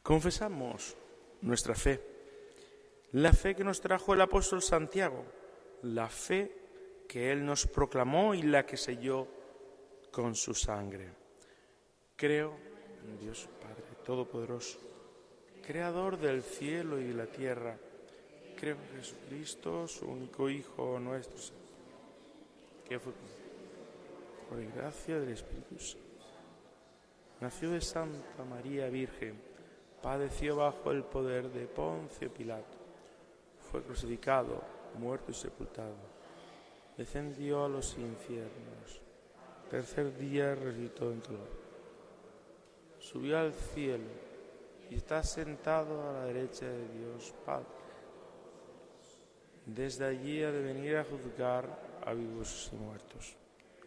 Confesamos nuestra fe, la fe que nos trajo el apóstol Santiago, la fe que él nos proclamó y la que selló con su sangre. Creo en Dios Padre Todopoderoso, Creador del cielo y de la tierra. Creo en Jesucristo, su único Hijo nuestro Señor, que fue por gracia del Espíritu Santo. Nació de Santa María Virgen, padeció bajo el poder de Poncio Pilato, fue crucificado, muerto y sepultado, descendió a los infiernos, tercer día resucitó entre los muertos, subió al cielo y está sentado a la derecha de Dios Padre. Desde allí ha de venir a juzgar a vivos y muertos.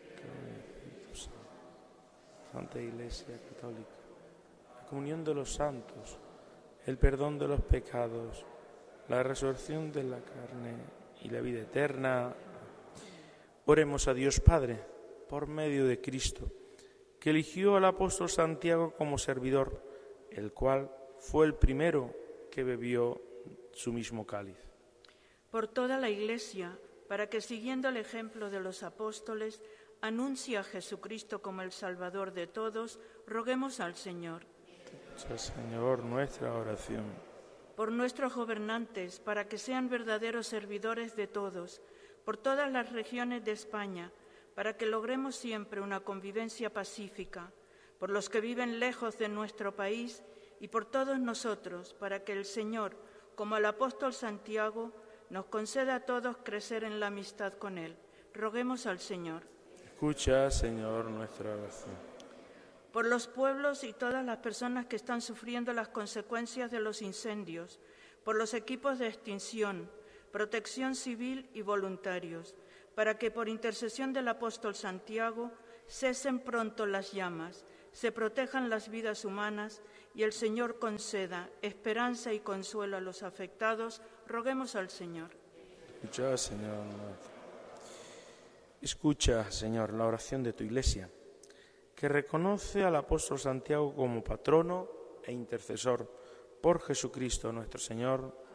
Santa Iglesia Católica, la comunión de los santos, el perdón de los pecados, la resurrección de la carne y la vida eterna. Oremos a Dios Padre, por medio de Cristo, que eligió al apóstol Santiago como servidor, el cual fue el primero que bebió su mismo cáliz. Por toda la Iglesia, para que siguiendo el ejemplo de los apóstoles, anuncie a Jesucristo como el Salvador de todos, roguemos al Señor. Escucha, Señor, nuestra oración. Por nuestros gobernantes, para que sean verdaderos servidores de todos, por todas las regiones de España, para que logremos siempre una convivencia pacífica, por los que viven lejos de nuestro país y por todos nosotros, para que el Señor, como el apóstol Santiago, nos conceda a todos crecer en la amistad con Él. Roguemos al Señor. Escucha, Señor, nuestra oración. Por los pueblos y todas las personas que están sufriendo las consecuencias de los incendios, por los equipos de extinción, protección civil y voluntarios, para que por intercesión del apóstol Santiago cesen pronto las llamas, se protejan las vidas humanas y el Señor conceda esperanza y consuelo a los afectados, roguemos al Señor. Escucha, Señor, escucha, Señor, la oración de tu Iglesia, que reconoce al apóstol Santiago como patrono e intercesor por Jesucristo nuestro Señor.